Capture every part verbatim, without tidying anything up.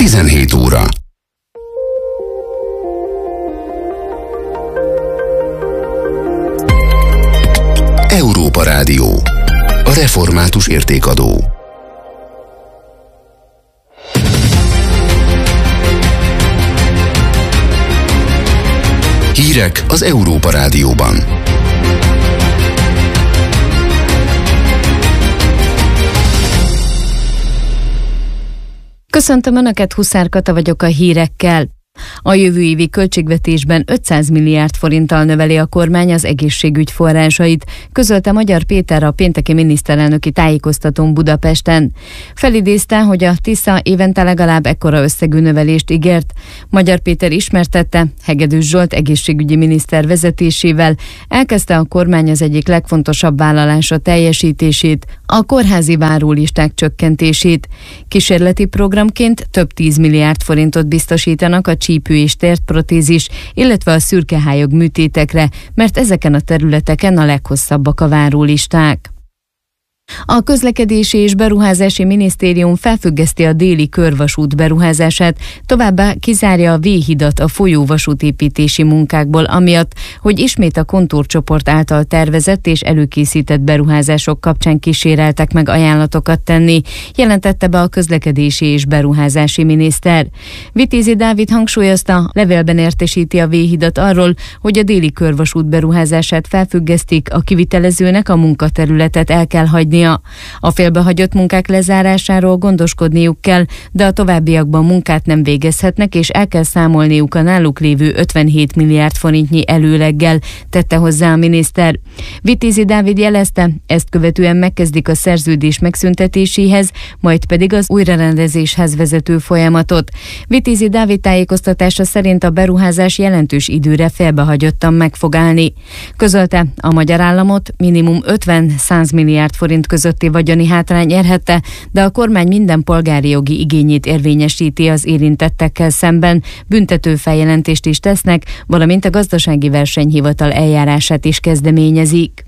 tizenhét óra. Európa Rádió. A református értékadó. Hírek az Európa Rádióban. Köszöntöm Önöket, Huszár Kata vagyok a hírekkel. A jövő évi költségvetésben ötszáz milliárd forinttal növeli a kormány az egészségügy forrásait, közölte Magyar Péter a pénteki miniszterelnöki tájékoztatón Budapesten. Felidézte, hogy a Tisza évente legalább ekkora összegű növelést ígért. Magyar Péter ismertette, Hegedűs Zsolt egészségügyi miniszter vezetésével elkezdte a kormány az egyik legfontosabb vállalása teljesítését, a kórházi várólisták csökkentését. Kísérleti programként több tíz milliárd forintot biztosítanak a csípő és térprotézis, illetve a szürkehályog műtétekre, mert ezeken a területeken a leghosszabbak a várólisták. A Közlekedési és Beruházási Minisztérium felfüggeszti a déli körvasút beruházását, továbbá kizárja a V-hidat a folyóvasútépítési munkákból, amiatt, hogy ismét a kontúrcsoport által tervezett és előkészített beruházások kapcsán kíséreltek meg ajánlatokat tenni, jelentette be a Közlekedési és Beruházási Miniszter. Vitézi Dávid hangsúlyozta, levélben értesíti a V-hidat arról, hogy a déli körvasút beruházását felfüggesztik, a kivitelezőnek a munkaterületet el kell hagyni. A félbehagyott munkák lezárásáról gondoskodniuk kell, de a továbbiakban munkát nem végezhetnek, és el kell számolniuk a náluk lévő ötvenhét milliárd forintnyi előleggel, tette hozzá a miniszter. Vitézi Dávid jelezte, ezt követően megkezdik a szerződés megszüntetéséhez, majd pedig az újrarendezéshez vezető folyamatot. Vitézi Dávid tájékoztatása szerint a beruházás jelentős időre félbehagyottan meg fog állni. Közölte, a magyar államot minimum ötven-száz milliárd forint közötti vagyoni hátrány érhette, de a kormány minden polgári jogi igényét érvényesíti az érintettekkel szemben, büntető feljelentést is tesznek, valamint a gazdasági versenyhivatal eljárását is kezdeményezik.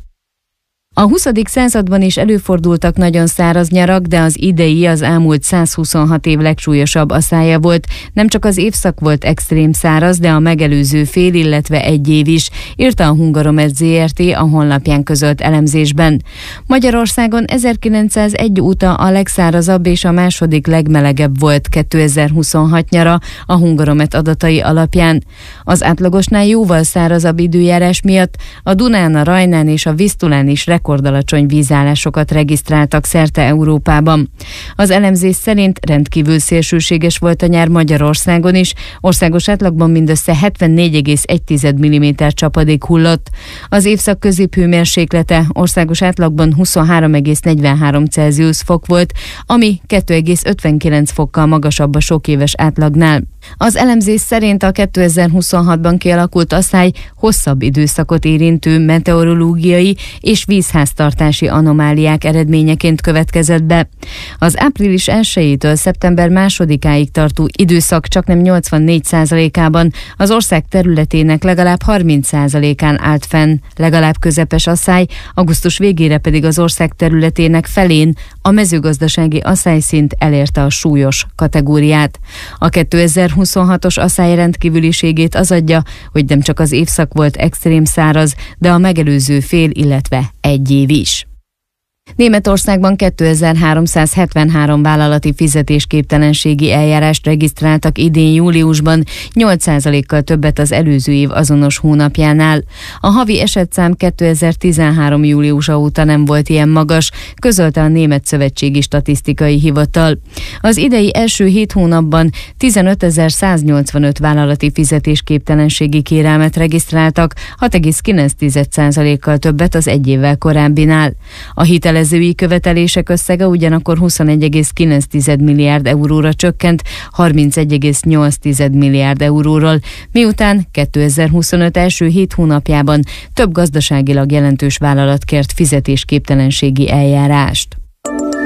A huszadik században is előfordultak nagyon száraz nyarak, de az idei az elmúlt százhuszonhat év legsúlyosabb aszája volt. Nem csak az évszak volt extrém száraz, de a megelőző fél, illetve egy év is, írta a Hungaromet zé er té a honlapján közölt elemzésben. Magyarországon ezerkilencszázegy óta a legszárazabb és a második legmelegebb volt kétezer-huszonhat nyara a Hungaromet adatai alapján. Az átlagosnál jóval szárazabb időjárás miatt a Dunán, a Rajnán és a Visztulán is rekordalacsony vízállásokat regisztráltak szerte Európában. Az elemzés szerint rendkívül szélsőséges volt a nyár Magyarországon is, országos átlagban mindössze hetvennégy egész egy milliméter csapadék hullott. Az évszak középhőmérséklete országos átlagban huszonhárom egész negyvenhárom Celsius fok volt, ami kettő egész ötvenkilenc fokkal magasabb a sokéves átlagnál. Az elemzés szerint a kétezer-huszonhatban kialakult aszály hosszabb időszakot érintő meteorológiai és vízháztartási anomáliák eredményeként következett be. Az április elsejétől szeptember másodikáig tartó időszak csaknem nyolcvannégy százalékában az ország területének legalább harminc százalékán állt fenn legalább közepes aszály, augusztus végére pedig az ország területének felén a mezőgazdasági aszályszint elérte a súlyos kategóriát. A kétezer-huszonhatos aszály rendkívüliségét az adja, hogy nem csak az évszak volt extrém száraz, de a megelőző fél, illetve egy év is. Németországban kétezer-háromszázhetvenhárom vállalati fizetésképtelenségi eljárást regisztráltak idén júliusban, nyolc százalékkal többet az előző év azonos hónapjánál. A havi esetszám kétezer-tizenhárom júliusa óta nem volt ilyen magas, közölte a Német Szövetségi Statisztikai Hivatal. Az idei első hét hónapban tizenötezer-száznyolcvanöt vállalati fizetésképtelenségi kérelmet regisztráltak, hat egész kilenc százalékkal többet az egy évvel korábbinál. A hitelezői követelések összege ugyanakkor huszonegy egész kilenc milliárd euróra csökkent harmincegy egész nyolc milliárd euróról, miután kétezer-huszonöt első hét hónapjában több gazdaságilag jelentős vállalat kért fizetésképtelenségi eljárást.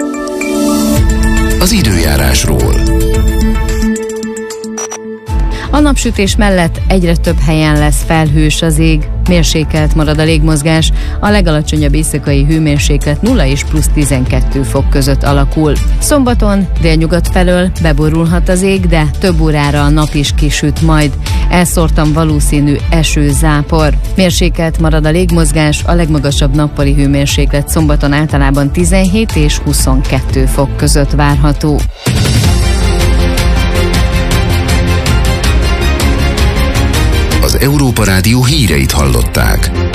Az időjárásról. A napsütés mellett egyre több helyen lesz felhős az ég, mérsékelt marad a légmozgás, a legalacsonyabb éjszakai hőmérséklet nulla és plusz tizenkettő fok között alakul. Szombaton délnyugat felől beborulhat az ég, de több órára a nap is kisüt majd. Elszórtan valószínű eső-zápor. Mérsékelt marad a légmozgás, a legmagasabb nappali hőmérséklet szombaton általában tizenhét és huszonkettő fok között várható. Az Európa Rádió híreit hallották.